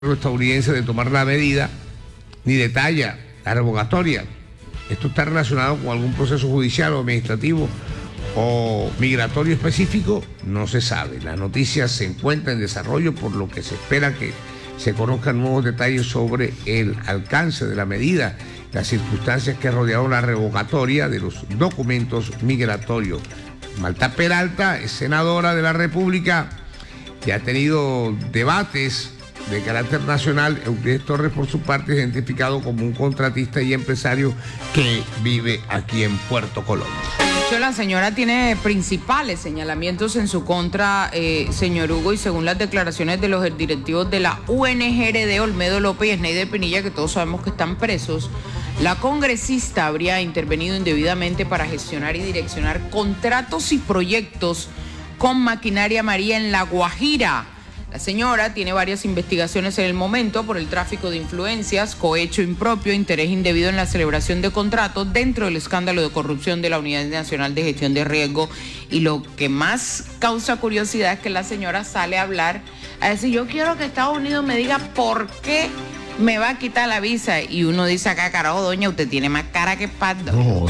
estadounidense de tomar la medida, ni detalla la revocatoria. Esto está relacionado con algún proceso judicial o administrativo o migratorio específico, no se sabe. La noticia se encuentra en desarrollo, por lo que se espera que se conozcan nuevos detalles sobre el alcance de la medida, las circunstancias que rodearon la revocatoria de los documentos migratorios. Malta Peralta es senadora de la República y ha tenido debates de carácter nacional. Euclides Torres, por su parte, es identificado como un contratista y empresario que vive aquí en Puerto Colombia. La señora tiene principales señalamientos en su contra, señor Hugo, y según las declaraciones de los directivos de la UNGRD, Olmedo López y Sneider Pinilla, que todos sabemos que están presos, la congresista habría intervenido indebidamente para gestionar y direccionar contratos y proyectos con maquinaria amarilla en La Guajira. La señora tiene varias investigaciones en el momento por el tráfico de influencias, cohecho impropio, interés indebido en la celebración de contratos dentro del escándalo de corrupción de la Unidad Nacional de Gestión de Riesgo. Y lo que más causa curiosidad es que la señora sale a hablar, a decir, yo quiero que Estados Unidos me diga por qué me va a quitar la visa. Y uno dice acá, carajo, doña, usted tiene más cara que espalda. No.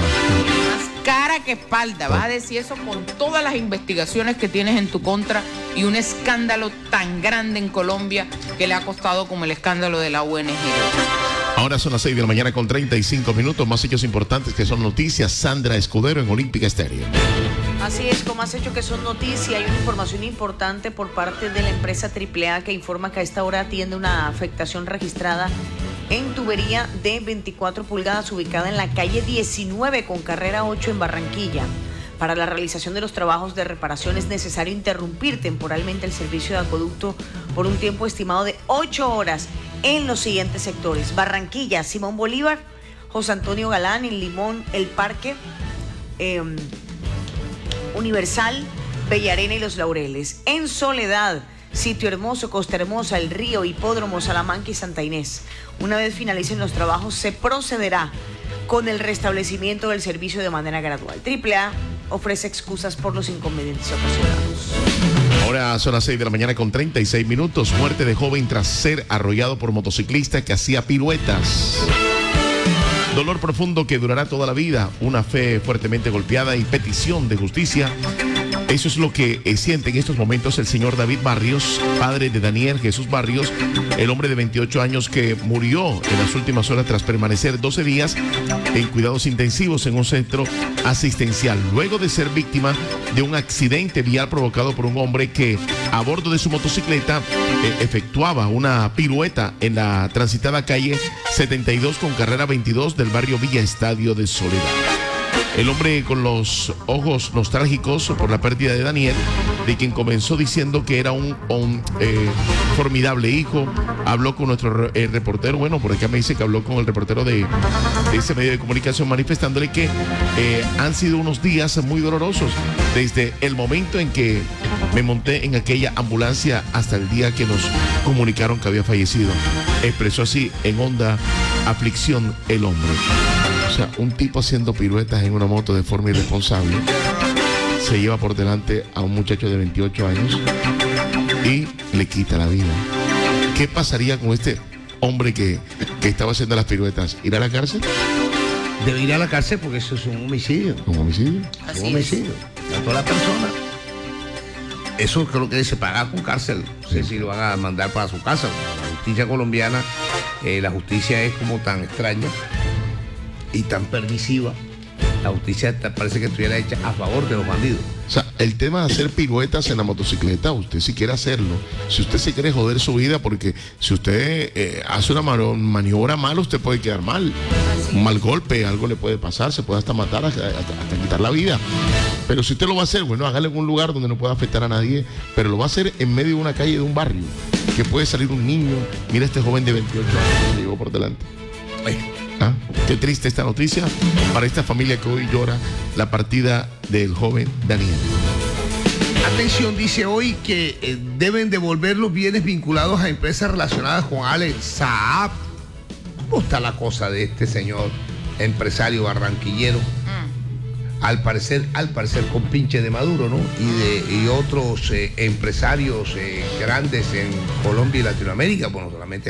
Cara que espalda, vas a decir eso con todas las investigaciones que tienes en tu contra y un escándalo tan grande en Colombia que le ha costado como el escándalo de la UNG. Ahora son las 6 de la mañana con 35 minutos, más hechos importantes que son noticias. Sandra Escudero en Olímpica Estéreo. Así es, como has hecho que son noticias, hay una información importante por parte de la empresa AAA que informa que a esta hora atiende una afectación registrada en tubería de 24 pulgadas ubicada en la calle 19 con carrera 8 en Barranquilla. Para la realización de los trabajos de reparación es necesario interrumpir temporalmente el servicio de acueducto por un tiempo estimado de 8 horas en los siguientes sectores: Barranquilla, Simón Bolívar, José Antonio Galán, en Limón, El Parque, Universal, Bellarena y Los Laureles. En Soledad, Sitio Hermoso, Costa Hermosa, El Río, Hipódromo, Salamanca y Santa Inés. Una vez finalicen los trabajos, se procederá con el restablecimiento del servicio de manera gradual. AAA ofrece excusas por los inconvenientes ocasionados. Ahora son las 6 de la mañana con 36 minutos. Muerte de joven tras ser arrollado por motociclista que hacía piruetas. Dolor profundo que durará toda la vida. Una fe fuertemente golpeada y petición de justicia. Eso es lo que siente en estos momentos el señor David Barrios, padre de Daniel Jesús Barrios, el hombre de 28 años que murió en las últimas horas tras permanecer 12 días en cuidados intensivos en un centro asistencial, luego de ser víctima de un accidente vial provocado por un hombre que a bordo de su motocicleta efectuaba una pirueta en la transitada calle 72 con carrera 22 del barrio Villa Estadio de Soledad. El hombre con los ojos nostálgicos por la pérdida de Daniel, de quien comenzó diciendo que era un formidable hijo, habló con nuestro reportero, bueno, por acá me dice que habló con el reportero de ese medio de comunicación manifestándole que han sido unos días muy dolorosos desde el momento en que me monté en aquella ambulancia hasta el día que nos comunicaron que había fallecido. Expresó así en honda aflicción el hombre. O sea, un tipo haciendo piruetas en una moto de forma irresponsable se lleva por delante a un muchacho de 28 años y le quita la vida. ¿Qué pasaría con este hombre que estaba haciendo las piruetas? ¿Irá a la cárcel? Debe ir a la cárcel porque eso es un homicidio. ¿Un homicidio? Un homicidio. Mató a la persona. Eso creo que se paga con cárcel. No sé si lo van a mandar para su casa. La justicia colombiana, la justicia es como tan extraña y tan permisiva. La justicia parece que estuviera hecha a favor de los bandidos. O sea, el tema de hacer piruetas en la motocicleta, usted si quiere hacerlo, si usted se quiere joder su vida, porque si usted hace una maniobra mal, usted puede quedar mal. Un mal golpe, algo le puede pasar, se puede hasta matar, hasta quitar la vida. Pero si usted lo va a hacer, bueno, hágalo en un lugar donde no pueda afectar a nadie, pero lo va a hacer en medio de una calle de un barrio, que puede salir un niño. Mira este joven de 28 años que llegó por delante. ¿Ah? Qué triste esta noticia para esta familia que hoy llora la partida del joven Daniel. Atención, dice hoy que deben devolver los bienes vinculados a empresas relacionadas con Alex Saab. ¿Cómo está la cosa de este señor empresario barranquillero? al parecer con pinche de Maduro, ¿no? Y otros empresarios grandes en Colombia y Latinoamérica, bueno, solamente